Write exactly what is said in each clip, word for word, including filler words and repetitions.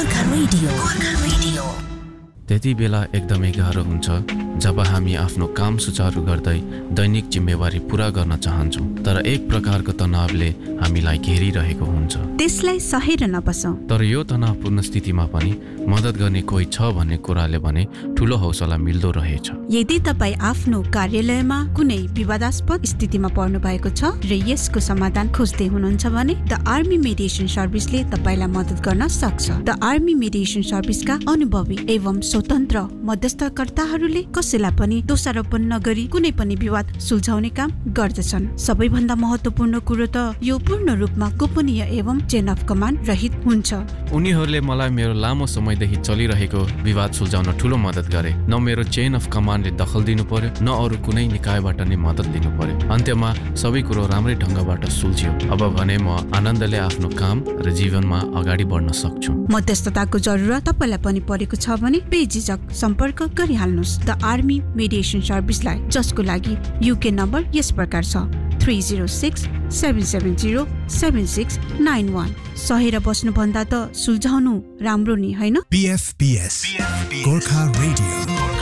Gorkha radio Gorkha radio त्यति बेला एकदमै गाह्रो हुन्छ जब हामी आफ्नो काम सुचारू गर्दै दैनिक जिम्मेवारी पूरा गर्न चाहन्छौँ तर एक प्रकारको तनावले हामीलाई घेरिरहेको हुन्छ। त्यसलाई सहेर नबसौं। तर यो तनावपूर्ण स्थितिमा पनि मद्दत गर्ने कोही छ भन्ने कुराले भने ठूलो हौसला मिल्दो रहेछ। यदि तपाईँ आफ्नो कार्यालयमा कुनै विवादास्पद स्थितिमा पर्नु भएको छ र यसको समाधान खोज्दै हुनुहुन्छ भने द आर्मी मेडिएसन सर्भिसले तपाईलाई मद्दत गर्न सक्छ। द आर्मी मेडिएसन सर्भिसका अनुभवी एवं स्वतन्त्र मध्यस्थकर्ताहरूले कसैलाई पनि दोषारोपण नगरी कुनै पनि विवाद सुल्झाउने काम गर्दछन्। सबैभन्दा महत्त्वपूर्ण कुरो त यो पूर्ण रूपमा गोपनीय एवं चेन अफ कमान्ड रहित हुन्छ। उनीहरूले मलाई मेरो लामो समयदेखि चलिरहेको विवाद सुल्झाउन ठूलो मद्दत गरे। न मेरो चेन अफ कमान्डले दखल दिनु पर्यो न अरू कुनै निकायबाट नै मद्दत लिनु पर्यो। अन्त्यमा सबै कुरो राम्रै ढंगबाट सुल्झियो। अब भने म आनन्दले आफ्नो काम र जीवनमा अगाडि बढ्न सक्छु। मध्यस्थताको जरुरत तपाईलाई पनि परेको छ भने बेझिझक सम्पर्क गरिहाल्नुहोस् द आर्मी मेडिएसन सर्भिसलाई, जसको लागि युके नम्बर यस प्रकार छ three zero six seven seven zero seven six nine one. सहेर बस्नु भन्दा त सुल्झाउनु राम्रो नि, हैन? पीएफपीएस गोर्खा रेडियो।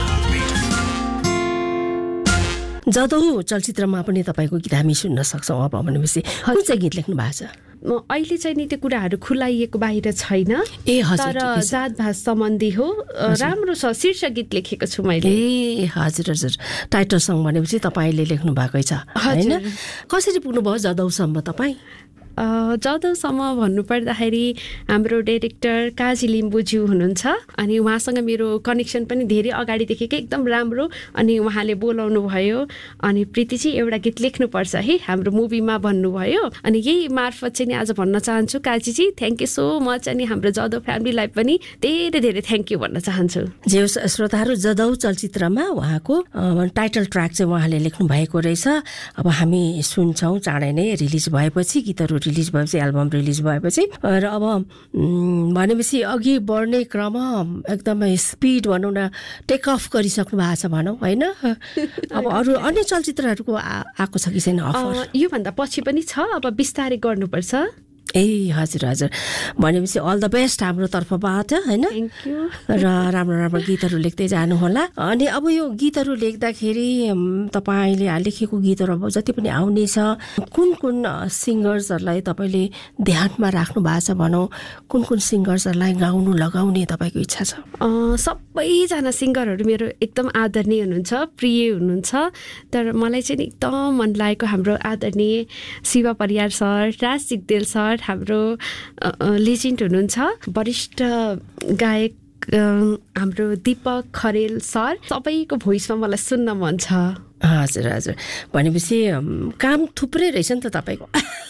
जदौ चलचित्रमा पनि तपाईको गीत हामी सुन्न सक्छौं। अब भनेपछि कुन चाहिँ गीत लेख्नु भएको छ? अहिले चाहिँ नि त्यो कुराहरू खुलाइएको बाहिर छैन। ए हजुर, तर जात भात सम्बन्धी हो। राम्रो छ, शीर्ष गीत लेखेको छु मैले। ए हजुर हजुर, टाइटल सङ भनेपछि तपाईले लेख्नु भएकै छ, हैन? कसरी पुग्नु भयो जदौसम्म तपाई? जदौसम्म भन्नुपर्दाखेरि हाम्रो डाइरेक्टर काजी लिम्बुज्यू हुनुहुन्छ अनि उहाँसँग मेरो कनेक्सन पनि धेरै अगाडिदेखिकै एकदम राम्रो। अनि उहाँले बोलाउनु भयो अनि प्रीतिजी एउटा गीत लेख्नुपर्छ है हाम्रो मुभीमा भन्नुभयो। अनि यही मार्फत चाहिँ नि आज भन्न चाहन्छु काजीजी थ्याङ्क यू सो मच। अनि हाम्रो जदौ फ्यामिलीलाई पनि धेरै धेरै थ्याङ्क यू भन्न चाहन्छु। जे श्रोताहरू, जदौ चलचित्रमा उहाँको टाइटल ट्र्याक चाहिँ उहाँले लेख्नु भएको रहेछ। अब हामी सुन्छौँ चाँडै नै रिलिज भएपछि, गीतहरू रिलिज भएपछि, एल्बम रिलिज भएपछि। र अब भनेपछि अघि बढ्ने क्रम एकदमै स्पिड भनौँ न, टेक अफ गरिसक्नु भएको छ भनौँ, होइन? अब अरू अन्य चलचित्रहरूको आएको छ कि छैन अफर? योभन्दा पछि पनि छ, अब बिस्तारै गर्नुपर्छ। ए हजुर हजुर, भनेपछि अल द बेस्ट हाम्रो तर्फबाट, होइन? र राम्रो राम्रो गीतहरू लेख्दै जानुहोला। अनि अब यो गीतहरू लेख्दाखेरि तपाईँले लेखेको गीतहरू अब जति पनि आउनेछ, कुन कुन सिङ्गर्सहरूलाई तपाईँले ध्यानमा राख्नु भएको छ भनौँ? कुन कुन सिङ्गर्सहरूलाई गाउनु लगाउने तपाईँको इच्छा छ? सबैजना सिङ्गरहरू मेरो एकदम आदरणीय हुनुहुन्छ, प्रिय हुनुहुन्छ। तर मलाई चाहिँ एकदम मन लागेको हाम्रो आदरणीय शिव परियार सर, राज सिग्देल सर, हाम्रो लेजेन्ड हुनुहुन्छ, वरिष्ठ गायक हाम्रो दीपक खरेल सर, सबैको भोइसमा मलाई सुन्न मन छ। हजुर हजुर, भनेपछि काम थुप्रै रहेछ नि त तपाईँको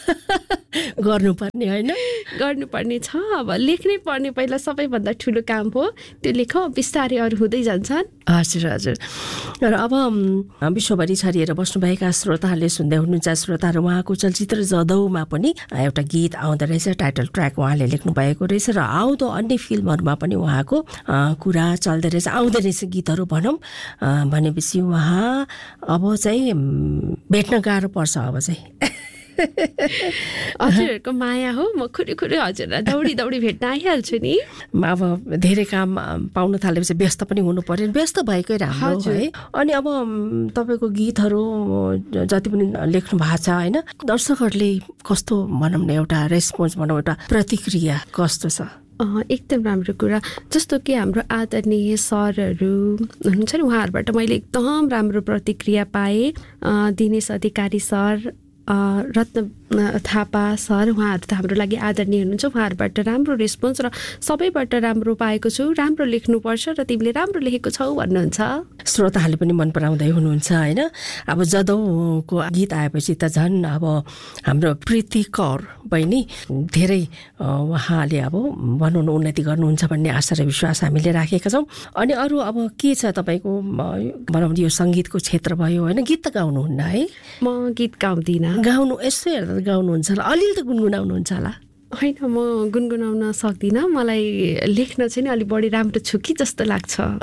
गर्नुपर्ने, होइन? गर्नुपर्ने छ, अब लेख्नै पर्ने पहिला सबैभन्दा ठुलो काम हो। त्यो लेखौँ, बिस्तारै अरू हुँदै जान्छन्। हजुर हजुर। र अब विश्वभरि छरिएर बस्नुभएका श्रोताहरूले सुन्दै हुनुहुन्छ, श्रोताहरू, उहाँको चलचित्र जदौमा पनि एउटा गीत आउँदो रहेछ, टाइटल ट्र्याक उहाँले लेख्नु भएको रहेछ। र आउँदो अन्य फिल्महरूमा पनि उहाँको कुरा चल्दै रहेछ, आउँदो रहेछ गीतहरू भनौँ। भनेपछि उहाँ अब चाहिँ भेट्न गाह्रो पर्छ अब चाहिँ। हजुरहरूको माया हो, म खुरी खुरी हजुरलाई दौडी दौडी भेट्न आइहाल्छु नि। अब धेरै काम पाउन थालेपछि व्यस्त पनि हुनु पर्यो, व्यस्त भएकै राम्रो है। अनि अब तपाईँको गीतहरू जति पनि लेख्नु भएको छ, होइन, दर्शकहरूले कस्तो भनौँ न एउटा रेस्पोन्स भनौँ, एउटा प्रतिक्रिया कस्तो छ? एकदम राम्रो कुरा। जस्तो कि हाम्रो आदरणीय सरहरू हुनुहुन्छ नि, उहाँहरूबाट मैले एकदम राम्रो प्रतिक्रिया पाएँ। दिनेश अधिकारी सर, रत्न थापा सर, उहाँहरू त हाम्रो लागि आदरणीय हुनुहुन्छ। उहाँहरूबाट राम्रो रेस्पोन्स र सबैबाट राम्रो पाएको छु। राम्रो लेख्नुपर्छ र तिमीले राम्रो लेखेको छौ भन्नुहुन्छ। श्रोताहरूले पनि मन पराउँदै हुनुहुन्छ, होइन? अब जदौको गीत आएपछि त झन् अब हाम्रो प्रीति कौर बहिनी धेरै उहाँले अब भनौँ न उन्नति गर्नुहुन्छ भन्ने आशा र विश्वास हामीले राखेका छौँ। अनि अरू अब के छ तपाईँको भनौँ यो सङ्गीतको क्षेत्र भयो, होइन? गीत त गाउनुहुन्न है? म गीत गाउँदिनँ। गाउनु यसो हेर्दा गाउनुहुन्छ होला, अलिअलि त गुनगुनाउनुहुन्छ होला? होइन, म गुनगुनाउन सक्दिनँ। मलाई लेख्न चाहिँ नि अलिक बढी राम्रो छु कि जस्तो लाग्छ।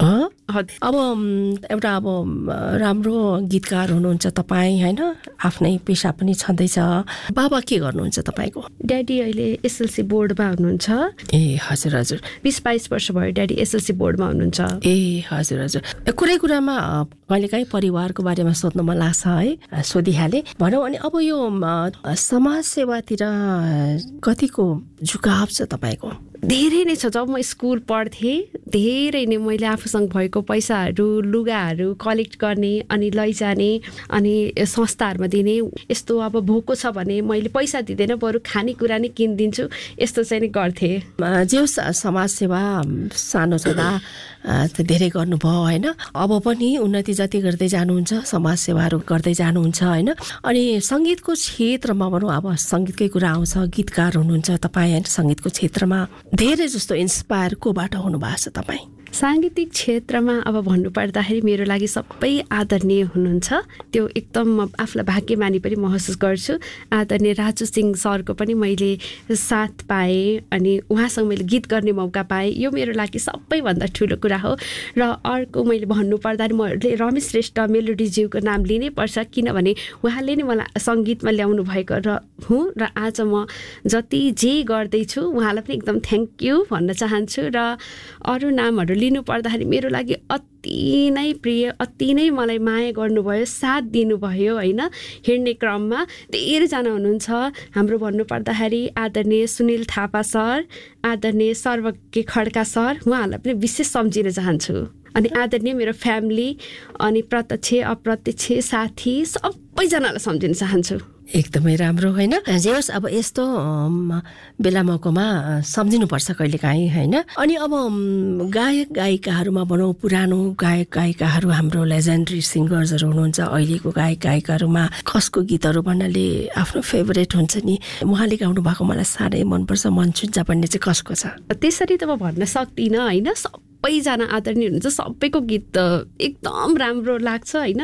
अब एउटा अब राम्रो गीतकार हुनुहुन्छ तपाईँ होइन, आफ्नै पेसा पनि छँदैछ। बाबा के गर्नुहुन्छ तपाईँको? ड्याडी अहिले एसएलसी बोर्डमा हुनुहुन्छ। ए हजुर हजुर, बिस बाइस वर्ष भयो ड्याडी एसएलसी बोर्डमा हुनुहुन्छ। ए हजुर हजुर। कुरै कुरामा कहिलेकाहीँ परिवारको बारेमा सोध्न मन लाग्छ है, सोधिहालेँ भनौँ। अनि अब यो समाज सेवातिर कतिको झुकाव छ तपाईँको? धेरै नै छ। जब म स्कुल पढ्थेँ धेरै नै मैले आफूसँग भएको पैसाहरू लुगाहरू कलेक्ट गर्ने अनि लैजाने अनि संस्थाहरूमा दिने। यस्तो अब भोको छ भने मैले पैसा दिँदैन, बरु खानेकुरा नै किनिदिन्छु, यस्तो चाहिँ नि गर्थेँ। जे समाज सेवा सानो छँदा धेरै गर्नुभयो होइन, अब पनि उन्नति जति गर्दै जानुहुन्छ, समाज सेवाहरू गर्दै जानुहुन्छ होइन। अनि सङ्गीतको क्षेत्रमा भनौँ, अब सङ्गीतकै कुरा आउँछ, गीतकार हुनुहुन्छ तपाईँ होइन, सङ्गीतको क्षेत्रमा धेरै जस्तो इन्सपायर कोबाट हुनुभएको छ तपाईँ? साङ्गीतिक क्षेत्रमा अब भन्नुपर्दाखेरि मेरो लागि सबै आदरणीय हुनुहुन्छ। त्यो एकदम म आफूलाई भाग्यमानी पनि महसुस गर्छु। आदरणीय राजु सिंह सरको पनि मैले साथ पाएँ अनि उहाँसँग मैले गीत गर्ने मौका पाएँ, यो मेरो लागि सबैभन्दा ठुलो कुरा हो। र अर्को मैले भन्नुपर्दाखेरि म रमेश श्रेष्ठ मेलोडीज्यूको नाम लिनै पर्छ, किनभने उहाँले नै मलाई सङ्गीतमा ल्याउनु भएको र हुँ र आज म जति जे गर्दैछु उहाँलाई पनि एकदम थ्याङ्क यू भन्न चाहन्छु। र अरू नामहरू लिनु पर्दाखेरि मेरो लागि अति नै प्रिय, अति नै मलाई माया गर्नुभयो, साथ दिनुभयो होइन। हिँड्ने क्रममा धेरैजना हुनुहुन्छ हाम्रो भन्नुपर्दाखेरि आदरणीय सुनिल थापा सर, आदरणीय सर्वज्ञ खड्का सर, उहाँहरूलाई पनि विशेष सम्झिन चाहन्छु। अनि आदरणीय मेरो फ्यामिली अनि प्रत्यक्ष अप्रत्यक्ष साथी सबैजनालाई सम्झिन चाहन्छु। एकदमै राम्रो होइन। जे होस् अब यस्तो बेला मौकामा सम्झिनुपर्छ कहिलेकाहीँ होइन। अनि अब गायक गायिकाहरूमा भनौँ, पुरानो गायक गायिकाहरू हाम्रो लेजेन्डरी सिङ्गर्सहरू हुनुहुन्छ, अहिलेको गायक गायिकाहरूमा कसको गीतहरू भन्नाले आफ्नो फेभरेट हुन्छ नि, उहाँले गाउनु भएको मलाई साह्रै मनपर्छ, मन छुन्छ भन्ने चाहिँ कसको छ? त्यसरी त म भन्न सक्दिनँ होइन। सबैजना आदरणीय हुनुहुन्छ, सबैको गीत एकदम राम्रो लाग्छ होइन।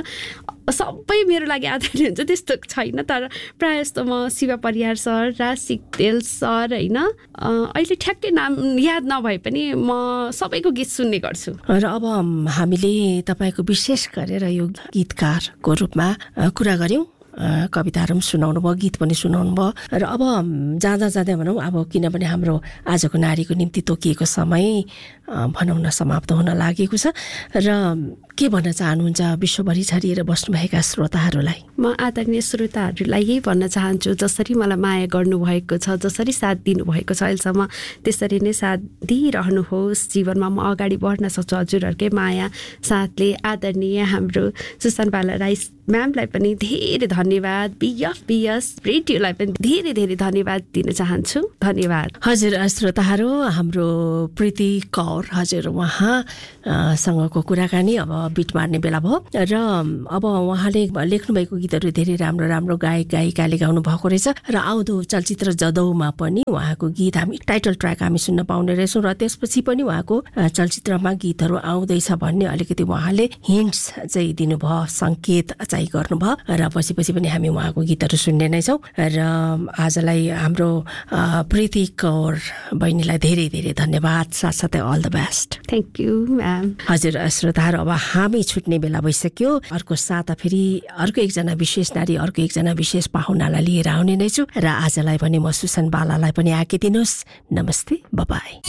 सबै मेरो लागि आदरणीय हुन्छ त्यस्तो छैन, तर प्रायः जस्तो म शिव परियार सर, राज सिक्देल सर होइन, अहिले ठ्याक्कै नाम याद नभए पनि म सबैको गीत सुन्ने गर्छु। र अब हामीले तपाईँको विशेष गरेर यो गीतकारको रूपमा कुरा गऱ्यौँ, कविताहरू पनि सुनाउनु भयो, गीत पनि सुनाउनु भयो। र अब जाँदा जाँदै भनौँ, अब किनभने हाम्रो आजको नारीको निम्ति तोकिएको समय भनौँ न समाप्त हुन लागेको छ, र के भन्न चाहनुहुन्छ विश्वभरि छरिएर बस्नुभएका श्रोताहरूलाई? म आदरणीय श्रोताहरूलाई यही भन्न चाहन्छु, जसरी मलाई माया गर्नुभएको छ, जसरी साथ दिनुभएको छ अहिलेसम्म, त्यसरी नै साथ दिइरहनुहोस्। जीवनमा म अगाडि बढ्न सक्छु हजुरहरूकै माया साथले। आदरणीय हाम्रो सुसन बाला राई म्यामलाई पनि धेरै धन्यवाद, बिएफ बिएस रेडियोलाई पनि धेरै धेरै धन्यवाद दिन चाहन्छु। धन्यवाद। हजुर श्रोताहरू, हाम्रो प्रीति कौर हजुर उहाँसँगको कुराकानी अब बिट मार्ने बेला भयो। र अब उहाँले लेख्नुभएको गीतहरू धेरै राम्रो राम्रो गायक गायिकाले गाउनु भएको रहेछ। र आउँदो चलचित्र जदौमा पनि उहाँको गीत हामी टाइटल ट्र्याक हामी सुन्न पाउने रहेछौँ, र त्यसपछि पनि उहाँको चलचित्रमा गीतहरू आउँदैछ भन्ने अलिकति उहाँले हिन्ट्स चाहिँ दिनुभयो, सङ्केत चाहिँ गर्नुभयो, र पछि पछि पनि हामी उहाँको गीतहरू सुन्ने नै छौँ। र आजलाई हाम्रो प्रीति कौर बहिनीलाई धेरै धेरै धन्यवाद, साथसाथै all the best. Thank you ma'am. हजुर श्रोताहरू, अब हामी छुट्ने बेला भइसक्यो। अर्को साता फेरि अर्को एकजना विशेष नारी, अर्को एकजना विशेष पाहुनालाई लिएर आउने नै छु। र आजलाई पनि म सुसन बालालाई पनि आके दिनुहोस्। नमस्ते, बाइ।